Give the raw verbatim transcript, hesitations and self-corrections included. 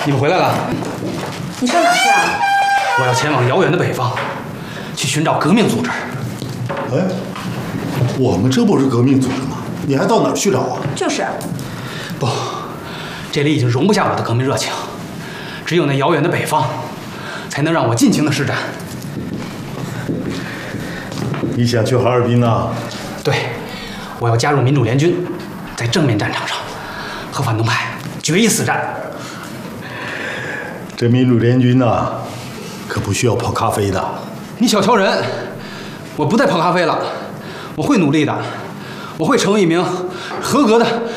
你们回来了。 你上哪去啊？ 我要前往遥远的北方，去寻找革命组织。 哎，我们这不是革命组织吗？你还到哪儿去找啊？ 就是。 不，这里已经容不下我的革命热情，只有那遥远的北方，才能让我尽情的施展。 你想去哈尔滨呐？ 对，我要加入民主联军，在正面战场上和反动派决一死战。 这民主联军呐，可不需要泡咖啡的。 你小瞧人，我不再泡咖啡了，我会努力的，我会成为一名合格的